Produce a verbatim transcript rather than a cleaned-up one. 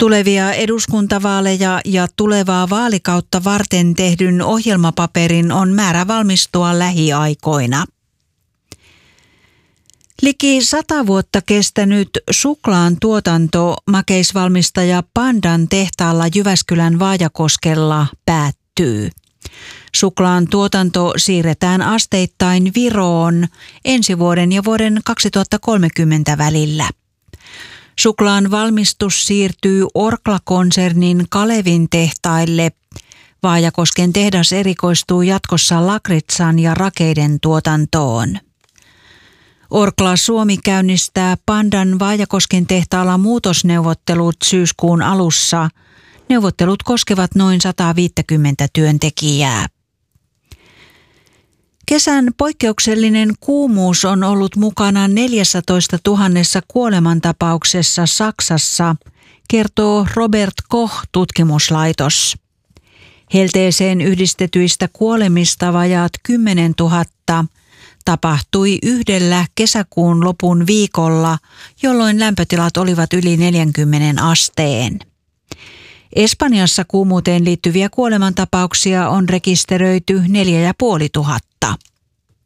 Tulevia eduskuntavaaleja ja tulevaa vaalikautta varten tehdyn ohjelmapaperin on määrä valmistua lähiaikoina. Liki sata vuotta kestänyt suklaan tuotanto makeisvalmistaja Pandan tehtaalla Jyväskylän Vaajakoskella päättyy. Suklaan tuotanto siirretään asteittain Viroon ensi vuoden ja vuoden kaksituhattakolmekymmentä välillä. Suklaan valmistus siirtyy Orkla-konsernin Kalevin tehtaille. Vaajakosken tehdas erikoistuu jatkossa lakritsan ja rakeiden tuotantoon. Orkla Suomi käynnistää Pandan Vaajakosken tehtaalla muutosneuvottelut syyskuun alussa. Neuvottelut koskevat noin sata viisikymmentä työntekijää. Kesän poikkeuksellinen kuumuus on ollut mukana neljässätoista tuhannessa kuolemantapauksessa Saksassa, kertoo Robert Koch-tutkimuslaitos. Helteeseen yhdistetyistä kuolemista vajaat kymmenen tuhatta tapahtui yhdellä kesäkuun lopun viikolla, jolloin lämpötilat olivat yli neljäkymmentä asteen. Espanjassa kuumuuteen liittyviä kuolemantapauksia on rekisteröity neljä ja puoli tuhatta.